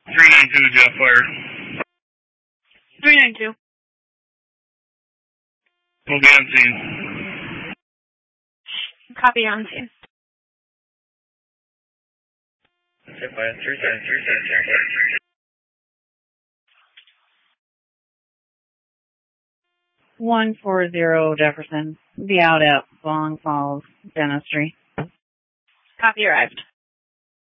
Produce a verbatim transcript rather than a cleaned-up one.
three nine two, Jeff, fire. three nine two. We'll be on scene. Copy, on scene. one four zero Jefferson. Be out at Long Falls Dentistry. Copy, arrived.